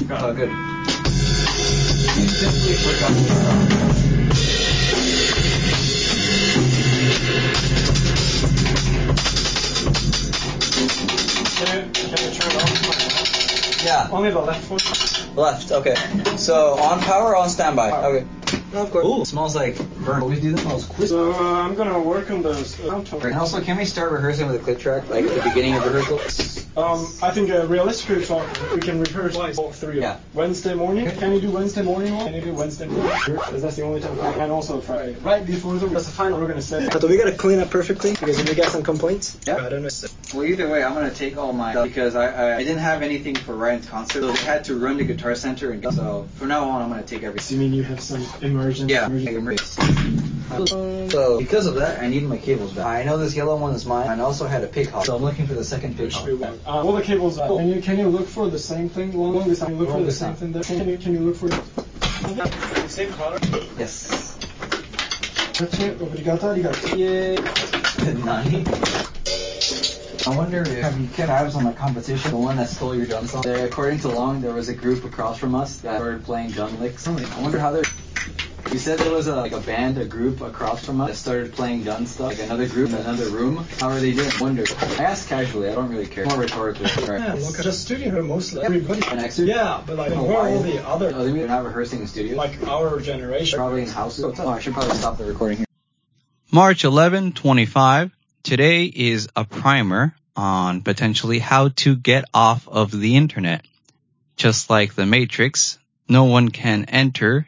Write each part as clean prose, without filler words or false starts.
Oh, good. You simply forgot to stop. Can you turn it off? Yeah. Only the left one. Left, okay. So, on power or on standby? Okay. No, of course. Ooh, smells like burnt. Always do that. Smells quick. So I'm gonna work on the soundtrack. And also, can we start rehearsing with a click track, like at the beginning of rehearsal? I think realistically, we can rehearse all three. Yeah. Wednesday morning. Can you do Wednesday morning? Can you do Wednesday morning? Because that's the only time. And also Friday. Right before that's the final. We're gonna say. But we gotta clean up perfectly because if we get some complaints, Yeah. I don't know. Well, either way, I'm gonna take all my stuff because I didn't have anything for Ryan's concert, so they had to run to Guitar Center, and so from now on, I'm gonna take everything. You mean you have some immersion? Yeah. So because of that, I need my cables back. I know this yellow one is mine. I also had a pig hop, so I'm looking for the second pig hop. All the cables. Can you look for the same thing? Look for the same thing. Can you look for the same color? Yes. Obrigado. Yay. Nani? I wonder if you kept tabs on the competition, the one that stole your drum song. According to Long, there was a group across from us that started playing drum licks. I wonder how they're... You said there was a band, a group across from us that started playing gun stuff, like another group in another room. How are they doing? I wonder. I asked casually, I don't really care. More rhetorically. Right. Yeah, look at the studio mostly. Everybody. An extra? Yeah, but like, where are all the other? Oh, they're not rehearsing in studios? Like our generation. Probably in houses. Oh, I should probably stop the recording here. March 11, 25. Today is a primer on potentially how to get off of the internet. Just like the Matrix, no one can enter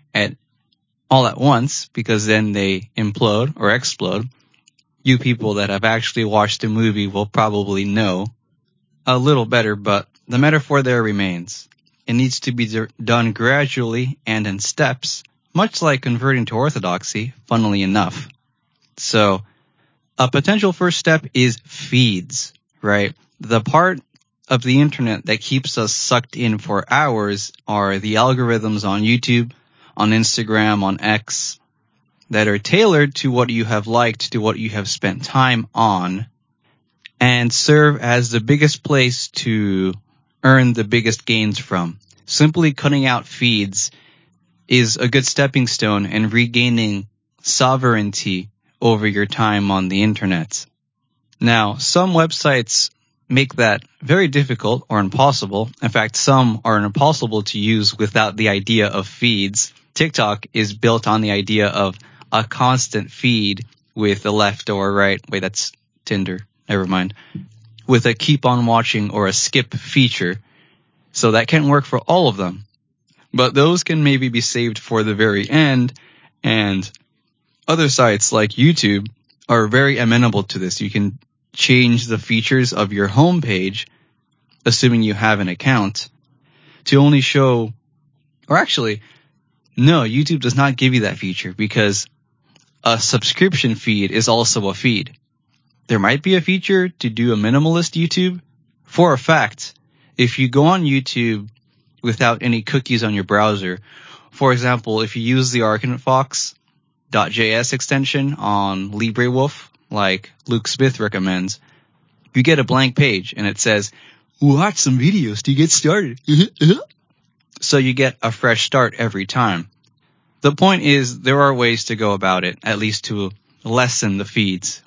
all at once because then they implode or explode. You people that have actually watched the movie will probably know a little better, but the metaphor there remains. It needs to be done gradually and in steps, much like converting to orthodoxy, funnily enough. So, a potential first step is feeds, right? The part of the internet that keeps us sucked in for hours are the algorithms on YouTube, on Instagram, on X, that are tailored to what you have liked, to what you have spent time on, and serve as the biggest place to earn the biggest gains from. Simply cutting out feeds is a good stepping stone in regaining sovereignty over your time on the internet. Now, some websites make that very difficult or impossible. In fact, some are impossible to use without the idea of feeds. TikTok is built on the idea of a constant feed with a left or a right. Wait, that's Tinder. Never mind. With a keep on watching or a skip feature. So that can work for all of them. But those can maybe be saved for the very end. And other sites like YouTube are very amenable to this. You can change the features of your homepage, assuming you have an account, to only show, or actually, no, YouTube does not give you that feature because a subscription feed is also a feed. There might be a feature to do a minimalist YouTube. For a fact, if you go on YouTube without any cookies on your browser, for example, if you use the ArcandFox.js extension on LibreWolf, like Luke Smith recommends, you get a blank page and it says, watch some videos to get started. So you get a fresh start every time. The point is there are ways to go about it, at least to lessen the feeds.